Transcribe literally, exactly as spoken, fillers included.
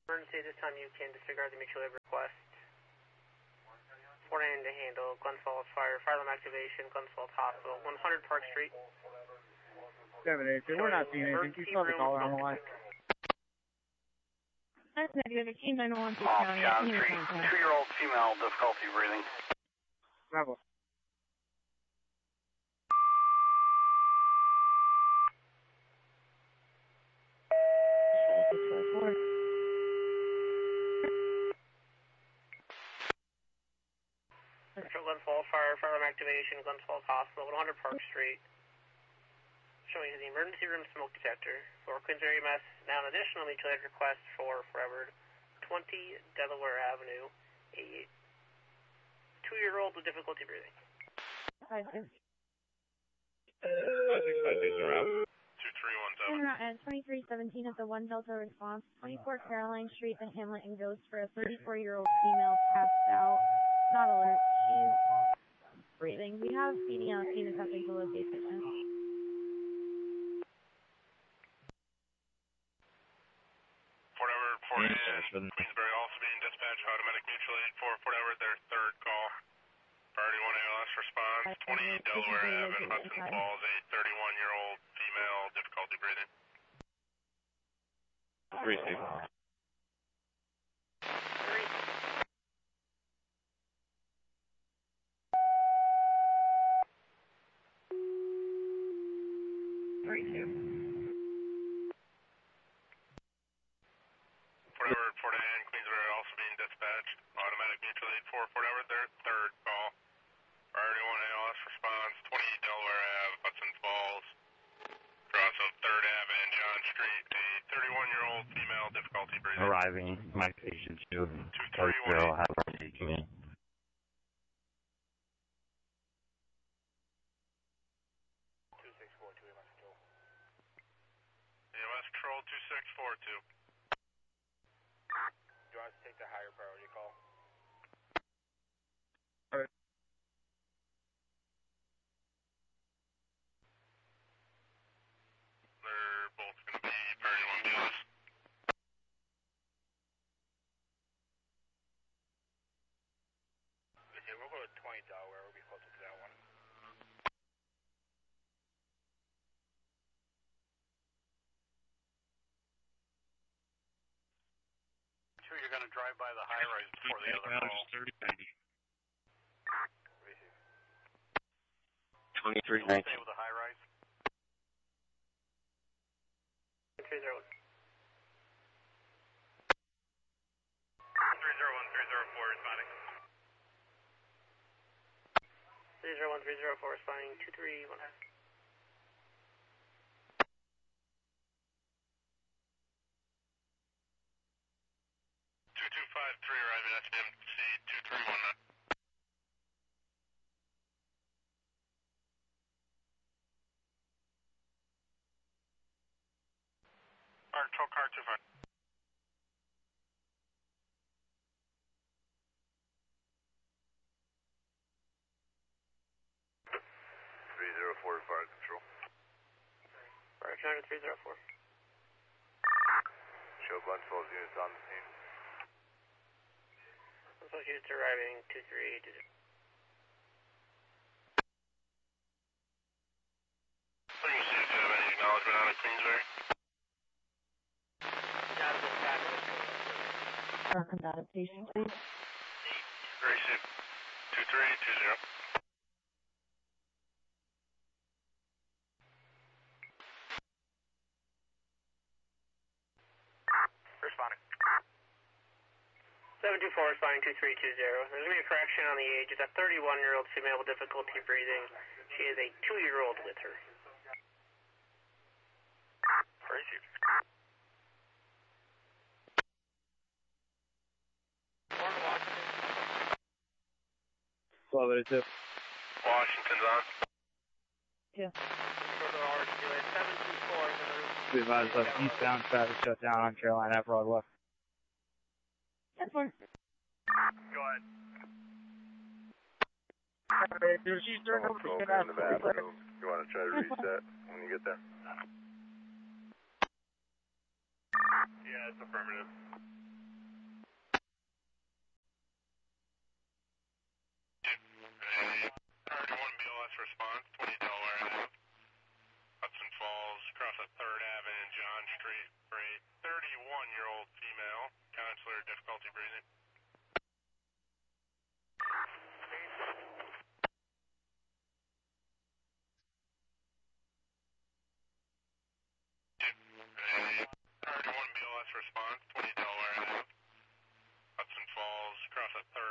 Emergency, this time you can disregard the mutual aid request. four nine to handle Glens Falls Fire, fire alarm activation, Glens Falls Hospital, one hundred Park Street. seven eight two, we're not seeing anything. You still have the caller on the line. That's negative, team nine one one County. Off John Street, two-year-old female, difficulty breathing. Bravo. Glens Falls Fire, fire alarm activation, Glens Falls Hospital, one hundred Park Street. Showing the emergency room smoke detector for Queensbury E M S. Now an additional mutual aid request for Forever twenty Delaware Avenue, a two-year-old with difficulty breathing. Five six. Uh, five six around. two three one seven. And twenty-three seventeen at the one Delta response, twenty-four Caroline Street, the Hamlet and Ghost for a thirty-four-year-old female passed out. Not alert. She's breathing. We have C D on scene attempting to locate patient. Fort Edward, four and Queensbury also being dispatched, automatic mutual aid for Fort Edward, their third call. Priority one A L S response, twenty Delaware Avenue, Hudson Falls, a thirty-one-year-old female, difficulty breathing. Receive. Three two. Fort Edward, Fort and Queensbury also being dispatched, automatic mutual aid for Fort Edward, their third call. Priority one A L S response, twenty Delaware Avenue, Hudson Falls, cross of third Avenue and John Street, a thirty-one-year-old female, difficulty breathing. Arriving, my patient two, two three one zero, have our taking in. two six four two, E M S Control. E M S Control two six four two. Do you want us to take the higher priority call? Alright. They're both going to be priority one B Ls. Okay, we'll go to twenty Delaware, we'll be closer to that one. Two, you're going to drive by the high rise before the other call. twenty-three Stay nineteen. with the high rise. three zero one. three zero one, three zero four responding. three zero one, three zero four responding, two three one. two two five three arriving at M C two three one nine. Alright, control car two five. three zero four fire control. Fire China three zero four. Show Glens Falls units on the scene. Associates arriving two three two zero. What do you see? Do you have any acknowledgement out of Queensbury? Not at this time. Our combative patient, please. Very soon. two three two zero. Responding. seven two four responding two three two zero. There's going to be a correction on the age. It's a thirty-one-year-old female with difficulty breathing. She is a two-year-old with her. Crazy. twelve eighty-two. Washington's on. Yeah. seven two four. We advise of eastbound traffic shut down on Carolina Ave Broadway. That's one. Go ahead. Dude, she's turned over to get in the bathroom. You want to try to reset when you get there? Yeah, it's affirmative. S response, twenty Delaware Ave, Hudson Falls, across at third Avenue and John Street for a thirty-one-year-old female, consular difficulty breathing. A thirty-one B L S response, twenty Delaware Ave, Hudson Falls, across at third